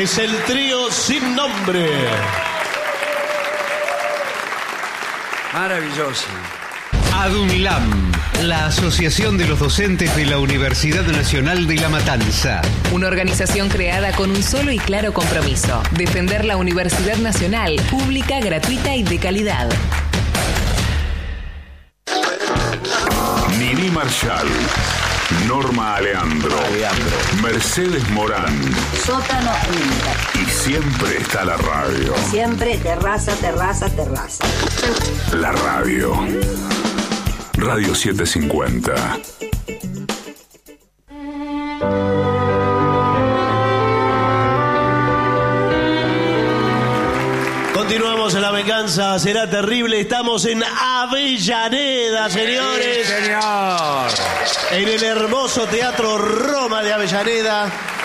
Es el trío sin nombre. Maravilloso. ADUNLAM, la Asociación de los Docentes de la Universidad Nacional de La Matanza. Una organización creada con un solo y claro compromiso: defender la Universidad Nacional, pública, gratuita y de calidad. Nini Marshall, Norma Aleandro, Mercedes Morán. Sótano Inter. Y siempre está la radio. Siempre terraza, terraza, terraza. La radio. Radio 750. Continuamos en La Venganza Será Terrible. Estamos en Avellaneda, señores. Sí, señor. En el hermoso Teatro Roma de Avellaneda,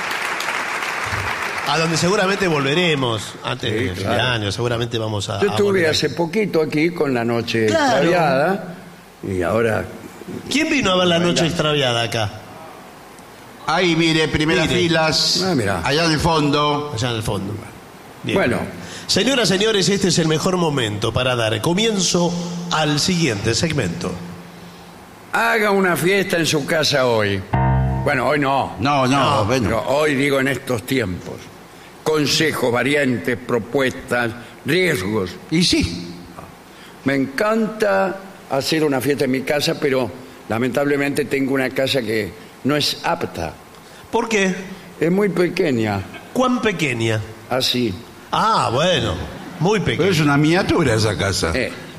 a donde seguramente volveremos antes de fin de año. Seguramente vamos a... Yo estuve volver. hace poquito aquí con La Noche Claro. Extraviada y ahora... ¿Quién vino a ver La Noche Extraviada acá? Ahí, mire, primeras Mire. filas, mirá. allá en el fondo. Allá en el fondo. Bien. Bueno, Señoras, señores, este es el mejor momento para dar comienzo al siguiente segmento. haga una fiesta en su casa hoy. Bueno, hoy no. No, bueno. Pero hoy digo en estos tiempos. Consejos, variantes, propuestas, riesgos. Y sí. Me encanta hacer una fiesta en mi casa, pero lamentablemente tengo una casa que no es apta. ¿Por qué? Es muy pequeña, ¿Cuán pequeña? así. Ah, bueno, muy Pero pequeña. es una miniatura esa casa.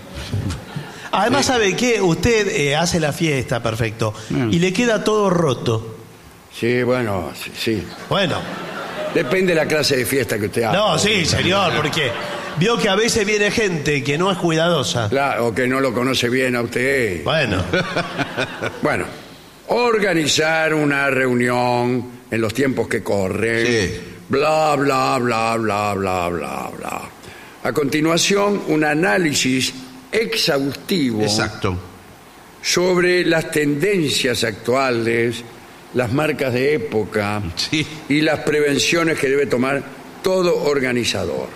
Además, ¿sabe qué? Usted hace la fiesta, perfecto, y le queda todo roto. Sí, bueno, sí. Bueno, Depende de la clase de fiesta que usted haga. no, sí, señor, porque vio que a veces viene gente que no es cuidadosa. Claro, o que no lo conoce bien a usted. Bueno, Bueno, organizar una reunión en los tiempos que corren. Sí. Bla, bla, bla, bla, bla, bla, bla. A continuación, un análisis exhaustivo Exacto. sobre las tendencias actuales, las marcas de época Sí. y las prevenciones que debe tomar todo organizador.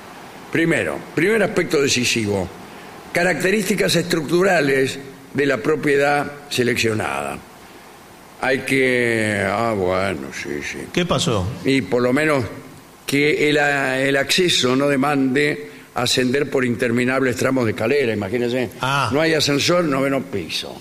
Primer aspecto decisivo, características estructurales de la propiedad seleccionada. Hay que... bueno, sí. ¿qué pasó? Y por lo menos que el acceso no demande ascender por interminables tramos de escalera, imagínense. No hay ascensor, noveno piso.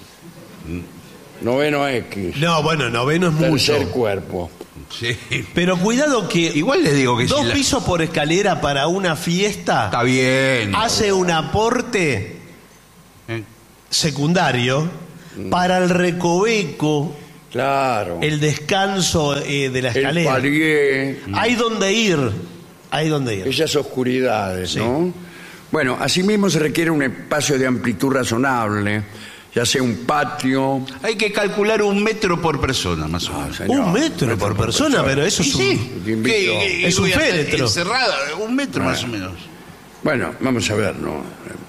Noveno X. No, bueno, noveno es mucho. Tercer cuerpo. Sí. Pero cuidado que... Igual le digo que dos si la- pisos por escalera para una fiesta Está bien. hace un aporte ¿Eh? secundario para el recoveco, Claro. el descanso de la El escalera. palier. Hay donde ir. Hay donde ir. Esas oscuridades, Sí. ¿no? Bueno, asimismo se requiere un espacio de amplitud razonable, ya sea un patio. Hay que calcular 1 metro por persona, más o menos. Señor, Un metro por persona, pero eso es un... Sí. Te invito. Es un voy a estar féretro. Encerrada, 1 metro más o menos. Bueno, vamos a ver, ¿no?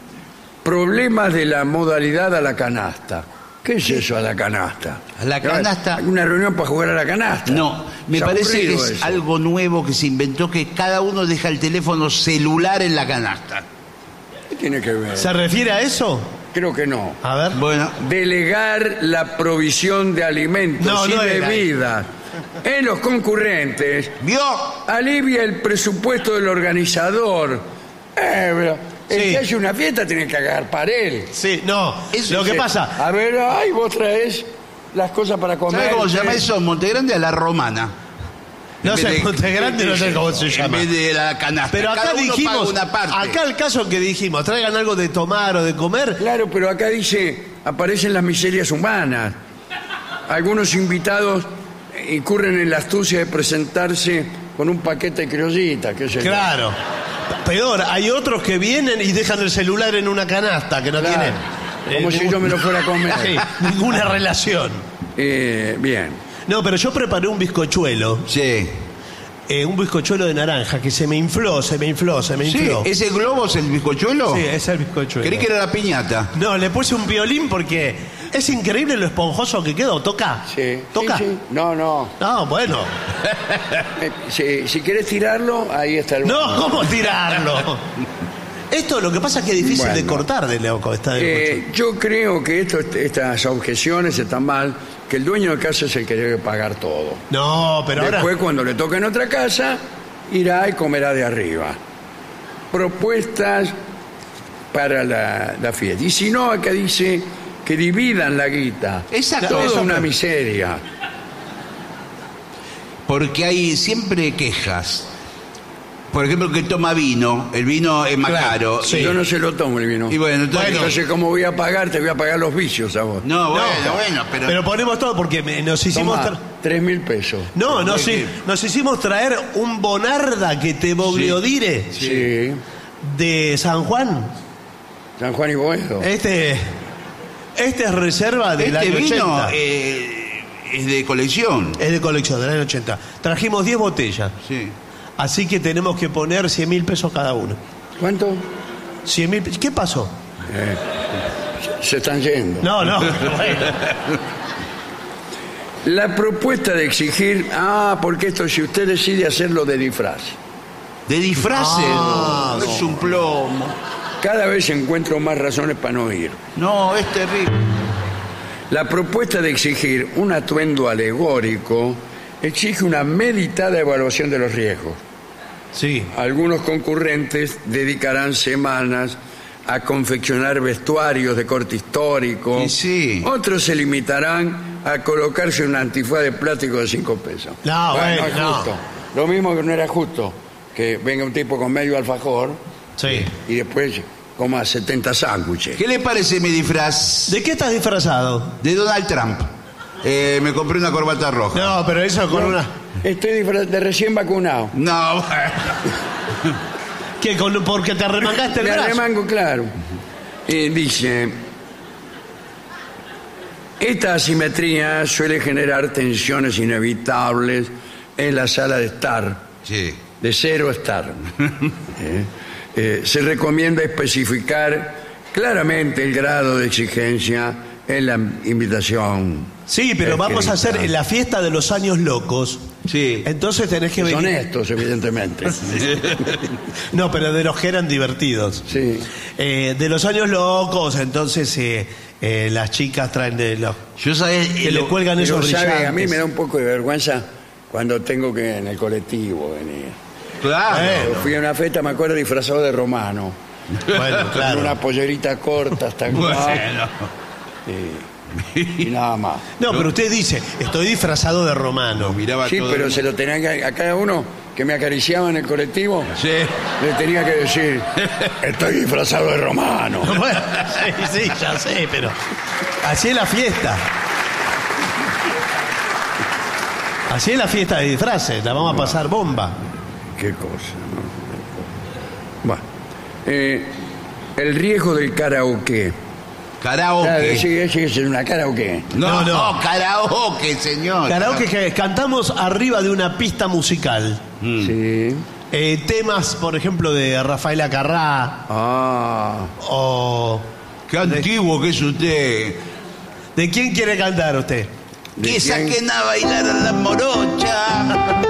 Problemas de la modalidad a la canasta. ¿Qué es eso a la canasta? A la canasta- ¿Hay una reunión para jugar a la canasta? No, me Es parece que aburrido es eso. algo nuevo que se inventó, que cada uno deja el teléfono celular en la canasta. ¿Qué tiene que ver? ¿Se refiere a eso? Creo que no. A ver. Bueno, Delegar la provisión de alimentos No, y no era ahí. bebidas en los concurrentes ¿vio? alivia el presupuesto del organizador. Pero el Sí. que hace una fiesta tiene que agarpar él. Sí, no. Eso Lo que sí. pasa... A ver, ay, vos traes las cosas para comer. ¿Sabe cómo se llama eso? Montegrande a la romana. No En sé, vez de- Montegrande no sé cómo se llama. En vez de la canasta. Pero acá Cada uno paga dijimos, una parte. acá el caso que dijimos, traigan algo de tomar o de comer. Claro, pero acá dice, aparecen las miserias humanas. Algunos invitados incurren en la astucia de presentarse con un paquete de criollita, qué sé yo. Claro. Peor, hay otros que vienen y dejan el celular en una canasta que no Claro. tienen. Como si yo me lo fuera a comer. Sí, ninguna relación. Bien. No, pero yo preparé un bizcochuelo, Sí. un bizcochuelo de naranja que se me infló. Sí, ¿ese globo es el bizcochuelo? Sí, es el bizcochuelo. Creí que era la piñata. No, le puse un violín porque Es increíble lo esponjoso que quedó. ¿Toca? Sí. ¿Toca? Sí, sí. No. No, bueno. Si quieres tirarlo, ahí está el... No, ¿cómo tirarlo? Esto lo que pasa es que es difícil de Bueno. cortar de loco. Yo creo que estas objeciones están mal, que el dueño de casa es el que debe pagar todo. No, pero Después, ahora... cuando le toque en otra casa, irá y comerá de arriba. Propuestas para la fiesta. Y si no, acá dice que dividan la guita. Exacto. Toda Eso una me- miseria. Porque hay siempre quejas. Por ejemplo, que toma vino, el vino es más caro. sí. Yo no se lo tomo el vino. Y bueno, entonces, ¿cómo voy a pagar? Te voy a pagar los vicios a vos. No, bueno, pero... Pero ponemos todo porque nos hicimos... Tomá, 3.000 pesos. No, nos hicimos traer un Bonarda que te bogliodire Sí. de San Juan. San Juan y Boedo. Este es reserva del este año vino 80. es de colección. Es de colección del año 80. Trajimos 10 botellas. Sí. Así que tenemos que poner 100.000 pesos cada uno. ¿Cuánto? 100.000. ¿Qué pasó? Se están yendo. No. Bueno. La propuesta de exigir... porque esto, si usted decide hacerlo de disfraz. De disfraces. Ah, no, es un plomo. Cada vez encuentro más razones para no ir. No, es terrible. La propuesta de exigir un atuendo alegórico exige una meditada evaluación de los riesgos. Sí. Algunos concurrentes dedicarán semanas a confeccionar vestuarios de corte histórico. Y sí. Otros se limitarán a colocarse un antifaz de plástico de 5 pesos. No, bueno, es no. justo. Lo mismo que no era justo que venga un tipo con medio alfajor Sí. y después coma 70 sándwiches. ¿Qué le parece mi disfraz? ¿De qué estás disfrazado? De Donald Trump. Me compré una corbata roja. No, pero eso con una... Estoy de recién vacunado. No, ¿Qué? ¿Porque te arremangaste el Me brazo? arremango, claro. Dice, esta asimetría suele generar tensiones inevitables en la sala de estar, Sí. de cero estar. Se recomienda especificar claramente el grado de exigencia en la invitación. Sí, pero vamos a hacer escrita. la fiesta de los años locos. Sí. Entonces tenés que Son venir... estos, evidentemente. No, pero de los que eran divertidos. Sí. De los años locos, entonces las chicas traen de los... Yo sabía que le cuelgan Pero, esos ¿sabe? brillantes. A mí me da un poco de vergüenza cuando tengo que en el colectivo venir. Claro. Yo fui a una fiesta, me acuerdo, disfrazado de romano. Bueno, Con claro. una pollerita corta hasta el Bueno. y nada más. No, pero usted dice, estoy disfrazado de romano. Miraba Sí, todo pero el se lo tenían que, a cada uno que me acariciaba en el colectivo, Sí. le tenía que decir, estoy disfrazado de romano. Bueno, sí, ya sé, pero así es la fiesta. Así es la fiesta de disfraces, la vamos a pasar bomba. Qué cosa, ¿no? Bueno, el riesgo del karaoke. Karaoke. Claro, sí, es una karaoke. No, karaoke, señor. Karaoke que cantamos arriba de una pista musical. Sí. Temas, por ejemplo, de Rafaela Carrá o... Qué antiguo que es usted. ¿De quién quiere cantar usted? ¿De Que quién? saquen a bailar a la morocha.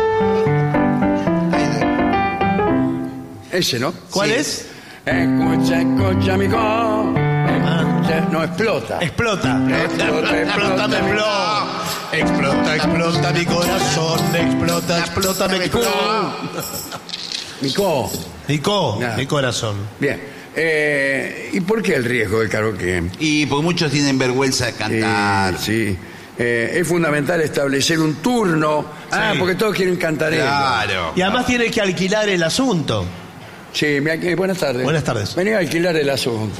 Ese, ¿no? ¿Cuál Sí. es? Escucha, amigo. No, explota. Explota. Explota, me explota. Explota mi corazón. Explota mi corazón. Mico. Nico, Nada. mi corazón. Bien. ¿Y por qué el riesgo del karaoke? Y porque muchos tienen vergüenza de cantar. Sí. Es fundamental establecer un turno. Sí. Porque todos quieren cantar ellos. Claro. Y además tiene que alquilar el asunto. Sí, buenas tardes. Buenas tardes. Vení a alquilar el asunto.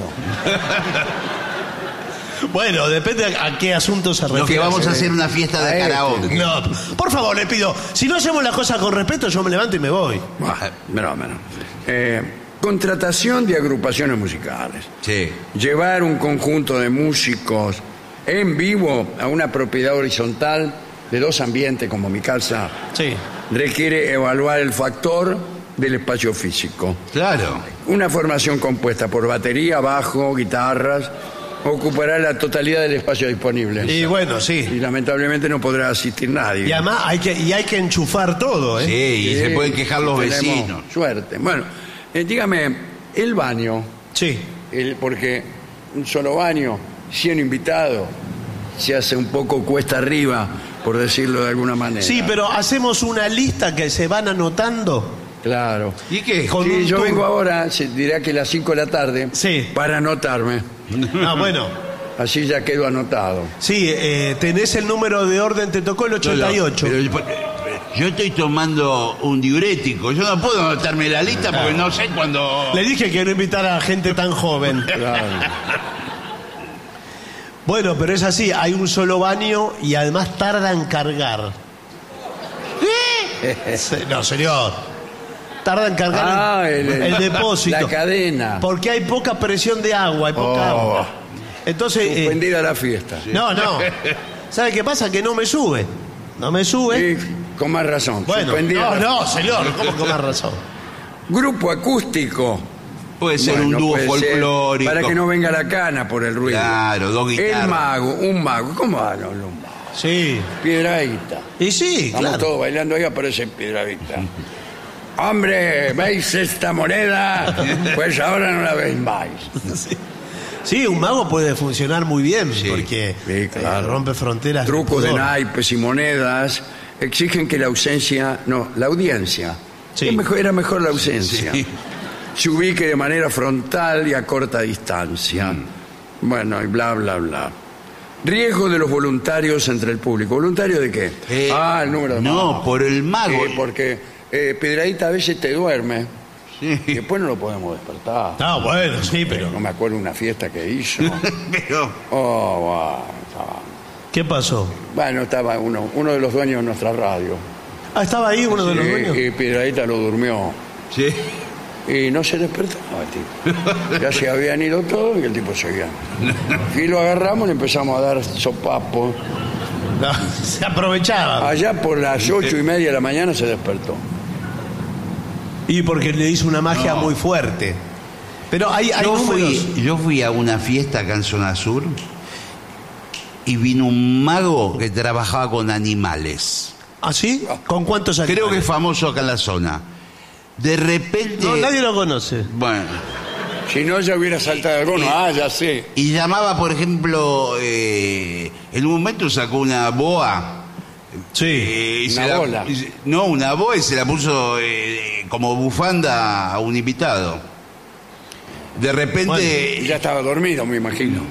Bueno, depende a qué asunto se Lo que refiere. vamos a hacer una fiesta de A karaoke. No, por favor, le pido, si no hacemos las cosas con respeto, yo me levanto y me voy. Menos. Contratación de agrupaciones musicales. Sí. Llevar un conjunto de músicos en vivo a una propiedad horizontal de dos ambientes como mi casa Sí. requiere evaluar el factor del espacio físico. Claro. Una formación compuesta por batería, bajo, guitarras ocupará la totalidad del espacio disponible. Y bueno, sí. Y lamentablemente no podrá asistir nadie. Y además hay que enchufar todo, ¿eh? Sí, y se pueden quejar los Tenemos vecinos. Suerte. Bueno, dígame, el baño, Sí. porque un solo baño, 100 invitados, se hace un poco cuesta arriba, por decirlo de alguna manera. Sí, pero hacemos una lista que se van anotando. Claro. ¿Y qué? Con Sí, un yo tour. vengo ahora, se dirá que a las 5 de la tarde, Sí. para anotarme. Ah, bueno. Así ya quedo anotado. Sí, tenés el número de orden, te tocó el 88. Pero yo estoy tomando un diurético. Yo no puedo anotarme la lista porque no sé cuándo. Le dije que no invitara a gente tan joven. Claro. Bueno, pero es así, hay un solo baño y además tarda en cargar. No, señor. Tarda en cargar el depósito. La cadena. Porque hay poca presión de agua, hay poca agua. Entonces, Suspendida la fiesta. no. ¿Sabe qué pasa? Que no me sube. No me sube. Sí, con más razón. Bueno, Suspendida la- no, señor, ¿cómo con más razón? Grupo acústico. Puede ser Bueno, un dúo puede ser, folclórico. para que no venga la cana por el ruido. Claro, dos guitarras. El mago, un mago. ¿Cómo va? No, un mago. Sí. Piedradita. Y sí, Estamos claro. todos bailando ahí, aparece Piedradita. Hombre, ¿veis esta moneda? Pues ahora no la veis más. Sí, un mago puede funcionar muy bien porque Sí, claro. rompe fronteras. Trucos de pudor. naipes y monedas exigen que la audiencia, Sí. era mejor la ausencia, Sí. se ubique de manera frontal y a corta distancia. Bueno, y bla, bla, bla. Riesgo de los voluntarios entre el público. ¿Voluntario de qué? El número de No, magos. por el mago. Porque Piedradita a veces te duerme Sí. y después no lo podemos despertar. Ah, bueno, sí, No pero. me acuerdo una fiesta que hizo. Pero ¿Qué pasó? Bueno, estaba uno de los dueños de nuestra radio. Ah, estaba ahí uno de los dueños. Y Piedradita lo durmió. sí. Y no se despertaba el tipo. Ya se habían ido todos y el tipo seguía. Y lo agarramos y le empezamos a dar sopapos. No, se aprovechaba. Allá por las 8:30 de la mañana se despertó. Y porque le hizo una magia muy fuerte. Pero hay números. Yo fui a una fiesta acá en Zona Sur y vino un mago que trabajaba con animales. ¿Ah, sí? ¿Con cuántos años? Creo que es famoso acá en la zona. De repente. No, nadie lo conoce. Bueno. Si no, ya hubiera saltado alguno. Ya sé. Y llamaba, por ejemplo, en un momento sacó una boa. Sí. Y Una se la- bola. no, una boa y se la puso como bufanda a un invitado. De repente Y ya estaba dormido, me imagino.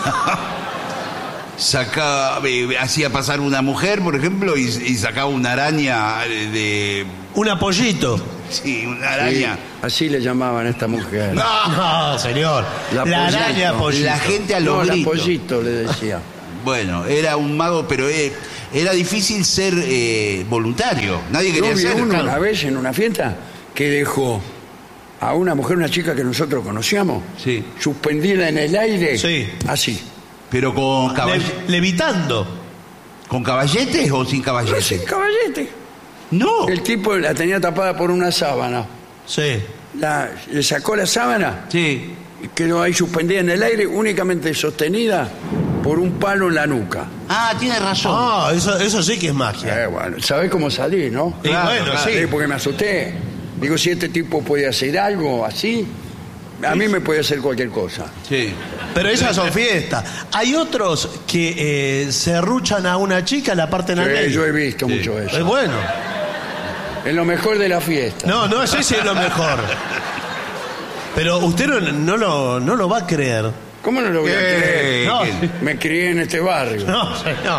hacía pasar una mujer, por ejemplo, y sacaba una araña de... Un apoyito. Sí, una Sí, araña. así le llamaban a esta mujer. No, señor. La La pollito. araña apoyito. La gente a los No, la gritos. pollito le decía. Bueno, era un mago, pero era difícil ser voluntario. Nadie Yo quería vi ser. uno claro. una vez en una fiesta que dejó a una mujer, una chica que nosotros conocíamos, Sí. suspendida en el aire, Sí. así. Pero con, Levitando. ¿con caballetes o sin Pero caballetes? sin caballete. No. El tipo la tenía tapada por una sábana. Sí. Le sacó la sábana Sí. y quedó ahí suspendida en el aire, únicamente sostenida por un palo en la nuca. Ah, tiene razón. Ah, eso sí que es magia. Bueno, ¿sabés cómo salí, no? Y bueno, claro. sí. Porque me asusté. Digo, si este tipo puede hacer algo así, a mí me puede hacer cualquier cosa. Sí. Pero esas son fiestas. Hay otros que serruchan a una chica, la parten al Sí, medio. yo he visto mucho Es eso. bueno. Es lo mejor de la fiesta. No ese es lo mejor. Pero usted no lo va a creer. ¿Cómo no lo voy a creer? No, Me crié en este barrio. no.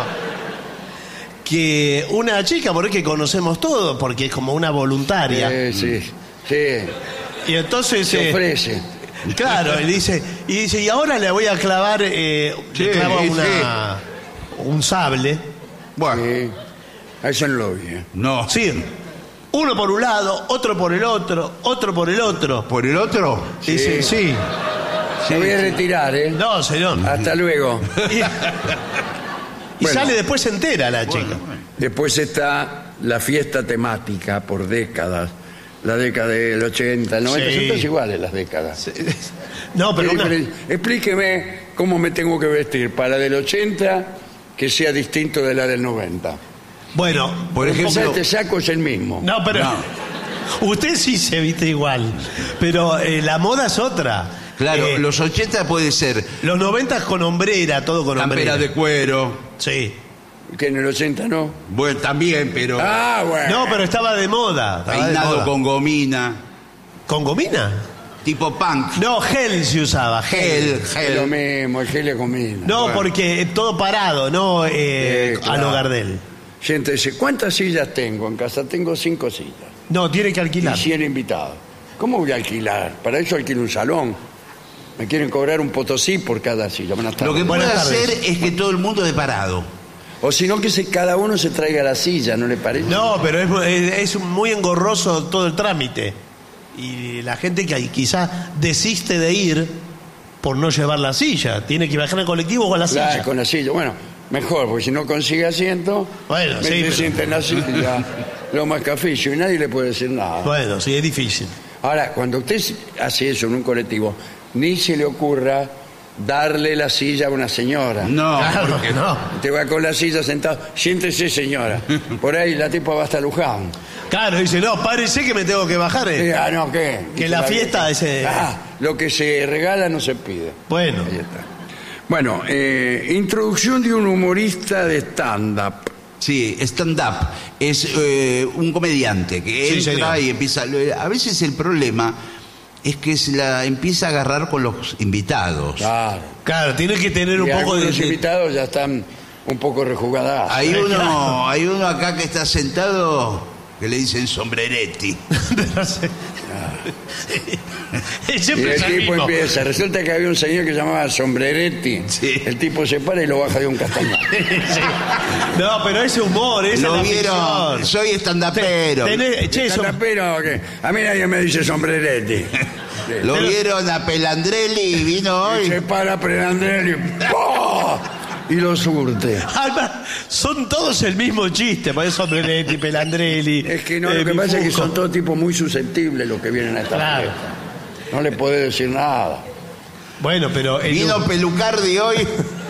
Que una chica, por ahí que conocemos todo, porque es como una voluntaria. Sí. Y entonces Se ofrece. claro, y dice, y ahora le voy a clavar, le clavo un sable. Bueno. Sí. A eso no lo vi. No. Sí, uno por un lado, otro por el otro, otro por el otro. ¿Por el otro? Dice, sí. Se voy a retirar, ¿eh? No, señor. Hasta luego. Y Bueno. sale después entera la chica. Después está la fiesta temática por décadas. La década del 80, el 90, Sí. son todas iguales las décadas. No, pero Sí, una- pero explíqueme cómo me tengo que vestir para del 80 que sea distinto de la del 90. Bueno, por ejemplo, este saco es el mismo. No, pero usted sí se viste igual, pero la moda es otra. Claro, los 80 puede ser los 90 con hombrera, todo con hombrera. campera de cuero. Sí. Que en el 80 no. Bueno, también, pero Bueno. No, pero estaba de moda. estaba de peinado moda. con gomina, ¿Con gomina? tipo punk. No, gel se usaba. Gel, Es lo gel. mismo, el gel es comida. No, Bueno. porque todo parado, no claro. a lo Gardel. Siéntese, ¿cuántas sillas tengo en casa? Tengo 5 sillas. No, tiene que Y alquilar. 100 invitados. ¿Cómo voy a alquilar? Para eso alquilo un salón. Me quieren cobrar un potosí por cada silla. Buenas tardes. Lo que puede Buenas tardes. hacer es que todo el mundo de parado. O si no, que cada uno se traiga la silla, ¿no le parece? No, pero es muy engorroso todo el trámite. Y la gente que quizás desiste de ir por no llevar la silla. Tiene que viajar en colectivo o con la Claro, silla. con la silla. Bueno, mejor, porque si no consigue asiento, Bueno, sí, se pero- sienta en la silla, lo más cafillo y nadie le puede decir nada. Bueno, sí, es difícil. Ahora, cuando usted hace eso en un colectivo, ni se le ocurra darle la silla a una señora. No, Claro porque que no. Usted va con la silla sentado, siéntese señora. Por ahí la tipa va hasta Luján. Claro, dice, no, párese que me tengo que bajar. No, ¿qué? Que la fiesta ese... Lo que se regala no se pide. Bueno, Ahí está. Bueno, introducción de un humorista de stand-up. Sí, stand-up es un comediante que Sí, entra señor. y empieza. A veces el problema es que se la empieza a agarrar con los invitados. claro, tiene que tener un Y poco de... algunos invitados ya están un poco rejugadas. Hay uno acá que está sentado que le dicen sombreretti. Y Siempre el es el tipo mismo. empieza. Resulta que había un señor que se llamaba Sombreretti. Sí. El tipo se para y lo baja de un castañón. Sí. No, pero ese humor, esa Lo es la vieron, ficción. soy estandapero. Pero que a mí nadie me dice Sombreretti. Lo vieron a Pelandrelli y vino Y se hoy. para Pelandrelli y lo surte. Son todos el mismo chiste, por eso Sombreretti, Pelandrelli. Es que no, lo que pasa es que son todos tipos muy susceptibles los que vienen a esta Claro. fiesta. No le podés decir nada. Bueno, pero... Vino Pelucardi hoy.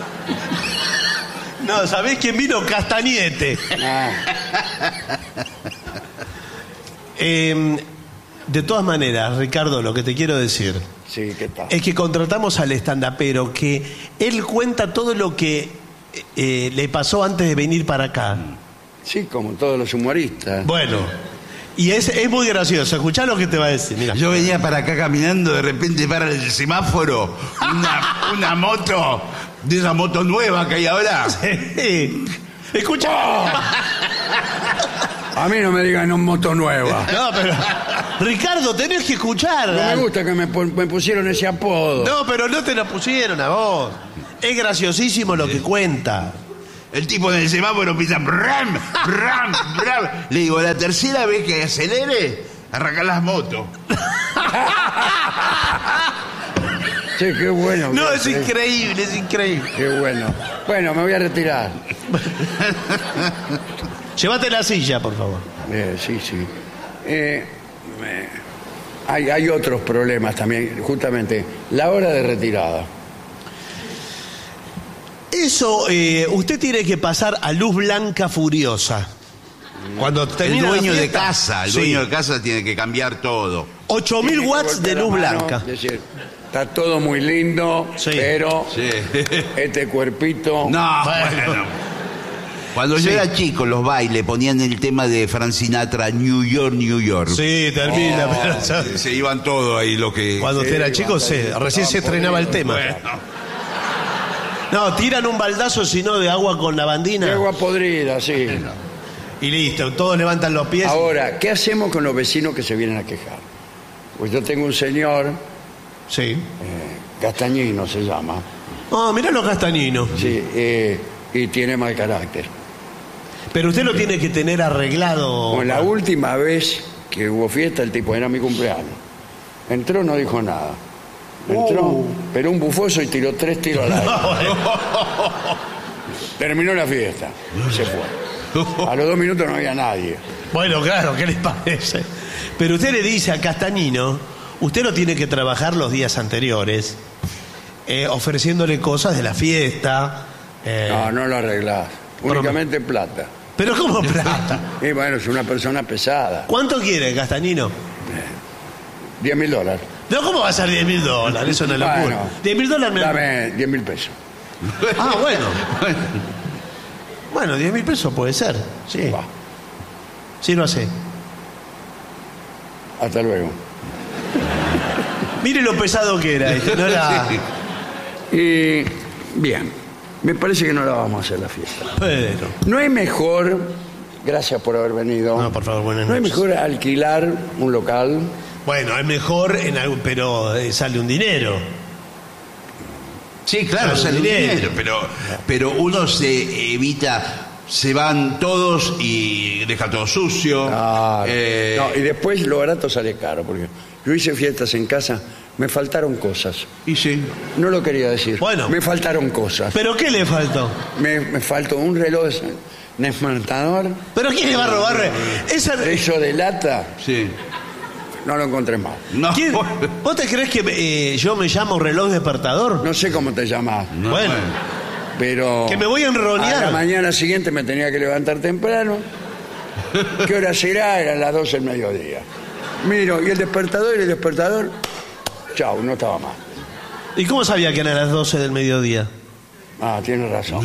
No, ¿sabés quién vino? Castañete. Ah, De todas maneras, Ricardo, lo que te quiero decir sí, ¿qué tal? es que contratamos al estandapero, que él cuenta todo lo que le pasó antes de venir para acá. Sí, como todos los humoristas. Bueno, y es muy gracioso. Escuchá lo que te va a decir. Mira. Yo venía para acá caminando, de repente para el semáforo una moto, de esa moto nueva que hay ahora. Escucha. A mí no me digan un moto nueva. No, pero Ricardo, tenés que escuchar. No me gusta que me pusieron ese apodo. No, pero no te lo pusieron a vos. Es graciosísimo lo que cuenta. El tipo en el semáforo empieza bram, bram, bram. Le digo, la tercera vez que acelere, arrancar las motos. Sí, qué bueno. No, es increíble, es increíble. Qué bueno. Bueno, me voy a retirar. Llévate la silla, por favor. Sí, sí. Hay otros problemas también, justamente. La hora de retirada. Eso, usted tiene que pasar a luz blanca furiosa. Cuando El termina dueño la de fiesta, casa, el sí, dueño de casa tiene que cambiar todo. 8000 watts de luz blanca. Es decir, está todo muy lindo, Sí. pero Sí. este cuerpito... No, Bueno. bueno. Cuando yo era chico, los bailes ponían el tema de Frank Sinatra, New York, New York. Sí, termina. pero, Se iban todos ahí lo que... cuando usted era Sí, chico, recién se estrenaba el tema. Bueno. No, tiran un baldazo, sino de agua con De lavandina. agua podrida, sí. Y listo, todos levantan los pies. Ahora, ¿qué hacemos con los vecinos que se vienen a quejar? Pues yo tengo un señor, Sí. Castañino se llama, Oh, mirá los castañinos. sí, y tiene mal carácter. Pero usted lo tiene que tener arreglado. Bueno, la última vez que hubo fiesta, el tipo era mi cumpleaños. Entró, no dijo nada. Entró, pero un bufoso y tiró 3 tiros al aire. Terminó la fiesta, se fue. A los 2 minutos no había nadie. Bueno, claro, ¿qué les parece? Pero usted le dice a Castañino, usted lo tiene que trabajar los días anteriores, ofreciéndole cosas de la fiesta. No lo arreglás. Únicamente plata. ¿Pero cómo plata? Y bueno, es una persona pesada. ¿Cuánto quiere, Castañino? $10.000. No, ¿cómo va a ser $10.000? Eso no es locura. Bueno, $10.000 me... Dame 10.000 pesos. Ah, bueno. Bueno, 10.000 pesos puede ser. Sí. Va. Sí lo hace. Hasta luego. Mire lo pesado que era esto. No era... Y bien, me parece que no la vamos a hacer la fiesta. Pero... No es mejor, gracias por haber venido. No, por favor, buenas ¿No es noches. mejor alquilar un local? Bueno, es mejor, pero sale un dinero. Sí, claro, Sale sale un dinero. dinero, pero uno se evita, se van todos y deja todo sucio. No, y después lo barato sale caro, porque yo hice fiestas en casa, me faltaron cosas. Y sí. No lo quería decir. Bueno. Me faltaron cosas. ¿Pero qué le faltó? Me faltó un reloj despertador. ¿Pero quién le va a robar? Eso de lata, Sí. no lo encontré más. No, ¿Quién? ¿Vos te crees que yo me llamo reloj despertador? No sé cómo te llamás, no, Bueno. pero... Que me voy a enrolear. A la mañana siguiente me tenía que levantar temprano. ¿Qué hora será? Eran las 12 del mediodía. Miro, y el despertador, chau, no estaba más. ¿Y cómo sabía que eran las 12 del mediodía? Ah, tienes razón.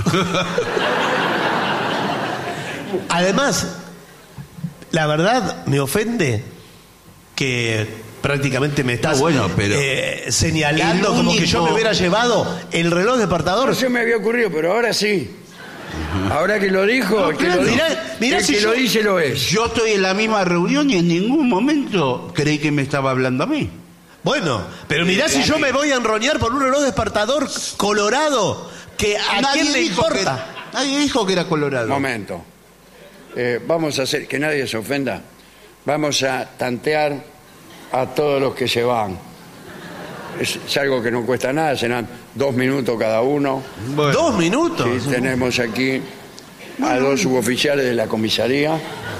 Además, la verdad me ofende que prácticamente me estás pero señalando el como que yo único- me hubiera llevado el reloj despertador. No se me había ocurrido, pero ahora sí. Ahora que lo dijo, el que claro. lo dice, Mirá el si que yo- lo dice lo es. Yo estoy en la misma reunión y en ningún momento creí que me estaba hablando a mí. Bueno, pero mirá si yo me voy a enroñar por un reloj despertador colorado, que a quién le importa. Nadie dijo que era colorado. Momento. Vamos a hacer, que nadie se ofenda, vamos a tantear a todos los que se van. Es algo que no cuesta nada, serán 2 minutos cada uno. Bueno. 2 minutos. Sí, tenemos aquí a 2 suboficiales de la comisaría.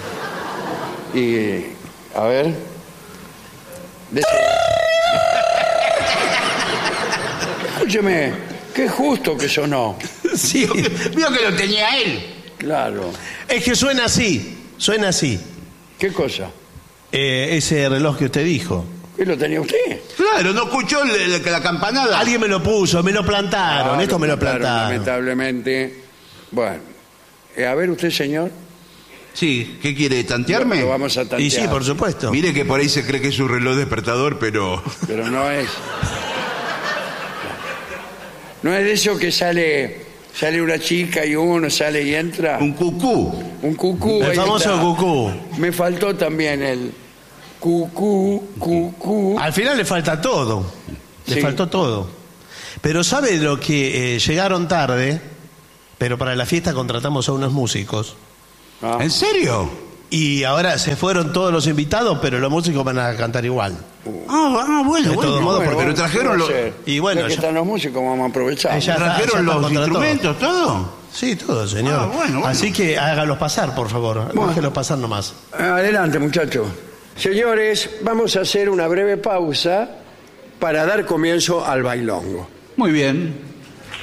Y, a ver. Escúcheme, qué justo que sonó. Sí. Vio que lo tenía él. Claro. Es que suena así. ¿Qué cosa? Ese reloj que usted dijo. ¿Qué lo tenía usted? Claro, no escuchó la campanada. Alguien me lo puso, me lo plantaron, esto me lo plantaron. Lamentablemente. Bueno, a ver usted, señor. Sí, ¿qué quiere? ¿Tantearme? Lo vamos a tantear. Y sí, por supuesto. Mire que por ahí se cree que es un reloj despertador, pero... Pero no es. No es de eso que sale una chica y uno sale y entra. Un cucú. Un cucú. El ahí famoso está. cucú. Me faltó también el cucú. Al final le falta todo. Le Sí. faltó todo. Pero ¿sabe lo que llegaron tarde? Pero para la fiesta contratamos a unos músicos. Ah, ¿En serio? Y ahora se fueron todos los invitados, pero los músicos van a cantar igual. Bueno, De todos modos, pero bueno, trajeron ¿qué los... va a hacer? Y bueno, Ya que ya- están los músicos, vamos a aprovechar. Ya está, ¿Trajeron los contra instrumentos, todo? Sí, todo, señor. Ah, bueno. Así que hágalos pasar, por favor. Déjenlos pasar nomás. Adelante, muchachos. Señores, vamos a hacer una breve pausa para dar comienzo al bailongo. Muy bien.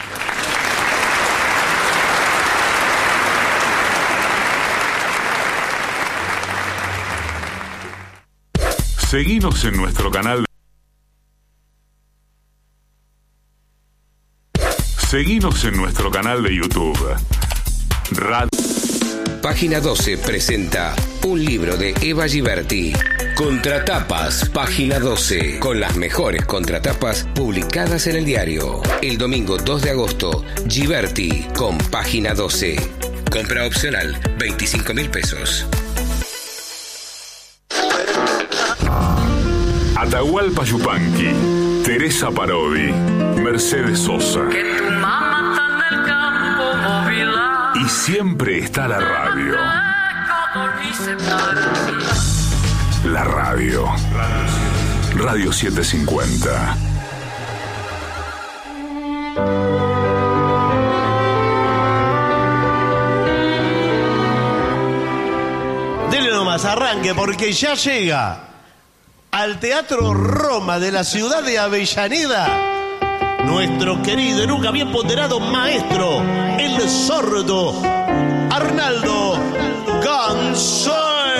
Seguinos en nuestro canal. Seguinos en nuestro canal de YouTube. Página 12 presenta un libro de Eva Giberti. Contratapas, página 12, con las mejores contratapas publicadas en el diario. El domingo 2 de agosto, Giberti con página 12. Compra opcional, 25.000 pesos. Atahualpa Yupanqui, Teresa Parodi, Mercedes Sosa. Y siempre está la radio. La radio. Radio 750. Dele nomás, arranque, porque ya llega al Teatro Roma de la ciudad de Avellaneda nuestro querido y nunca bien ponderado maestro, el sordo Arnaldo Ganzoe.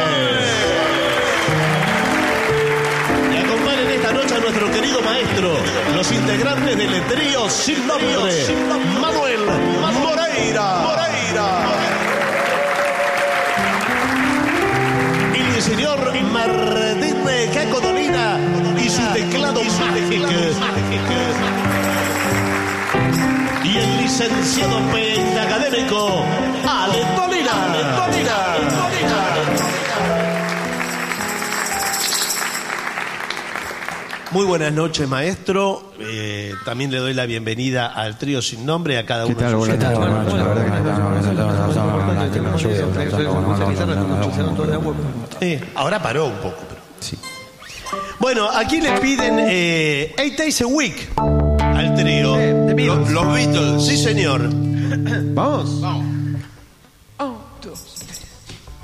Y acompañen esta noche a nuestro querido maestro, los integrantes del trío sin nombre, Manuel Moreira. Y el señor Martín Caco Dolina y su teclado mágico. Y el licenciado académico Ale Dolina. Muy buenas noches, maestro. También le doy la bienvenida al trío sin nombre, a cada uno de sus... Ahora paró un poco, pero... Sí. Bueno, aquí le piden 8 Days a Week al trío. Los Beatles. Sí, señor. Vamos. Un, dos, tres.